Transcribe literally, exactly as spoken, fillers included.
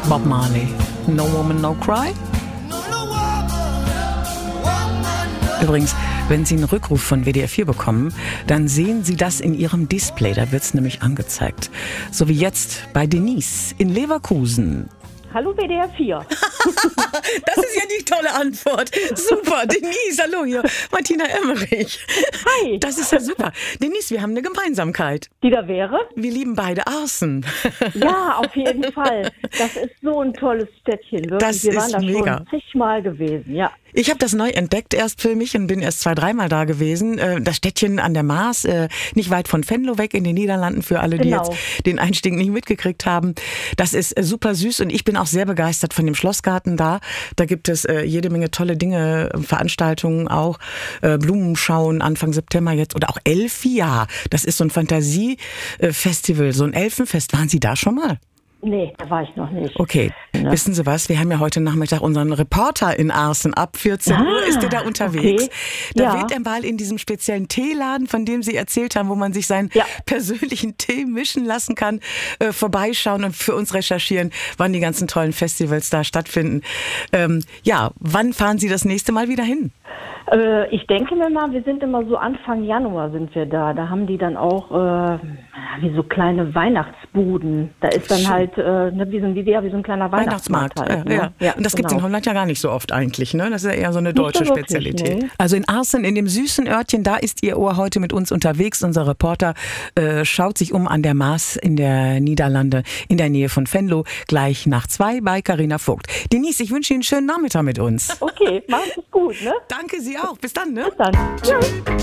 Bob Marley. No Woman, No Cry. Übrigens, wenn Sie einen Rückruf von W D R vier bekommen, dann sehen Sie das in Ihrem Display. Da wird es nämlich angezeigt. So wie jetzt bei Denise in Leverkusen. Hallo W D R vier. Das ist ja die tolle Antwort. Super, Denise, hallo hier, Martina Emmerich. Hi. Das ist ja super. Denise, wir haben eine Gemeinsamkeit. Die da wäre? Wir lieben beide Arsen. Ja, auf jeden Fall. Das ist so ein tolles Städtchen. Wirklich. Das Wir ist waren da mega. schon zigmal gewesen, ja. Ich habe das neu entdeckt erst für mich und bin erst zwei, dreimal da gewesen. Das Städtchen an der Maas, nicht weit von Venlo weg in den Niederlanden, für alle, die Genau. jetzt den Einstieg nicht mitgekriegt haben. Das ist super süß und ich bin auch sehr begeistert von dem Schlossgarten da. Da gibt es jede Menge tolle Dinge, Veranstaltungen auch, Blumenschauen Anfang September jetzt oder auch Elfia. Das ist so ein Fantasiefestival, so ein Elfenfest. Waren Sie da schon mal? Nee, da war ich noch nicht. Okay, Ja. Wissen Sie was? Wir haben ja heute Nachmittag unseren Reporter in Arsen. Ab vierzehn Ah, Uhr ist der da unterwegs. okay. Da Ja. wird er mal in diesem speziellen Teeladen, von dem Sie erzählt haben, wo man sich seinen Ja. persönlichen Tee mischen lassen kann, äh, vorbeischauen und für uns recherchieren, wann die ganzen tollen Festivals da stattfinden. Ähm, ja, wann fahren Sie das nächste Mal wieder hin? Äh, ich denke mir mal, wir sind immer so Anfang Januar sind wir da. Da haben die dann auch äh, wie so kleine Weihnachtsbuden. Da ist dann Schön. halt äh, ne, wie, so ein, wie, wie so ein kleiner Weihnachtsmarkt. Weihnachtsmarkt, halt, ja, ne? ja. Ja, Und das gibt's in genau. Holland ja gar nicht so oft eigentlich, ne? Das ist ja eher so eine Nicht deutsche so wirklich, Spezialität. nee. Also in Arsen, in dem süßen Örtchen, da ist Ihr Ohr heute mit uns unterwegs. Unser Reporter äh, schaut sich um an der Maas in der Niederlande, in der Nähe von Venlo, gleich nach zwei bei Carina Vogt. Denise, ich wünsche Ihnen einen schönen Nachmittag mit uns. Okay, mach es gut, ne? Danke, Sie auch. Bis dann, ne? Bis dann. Tschüss.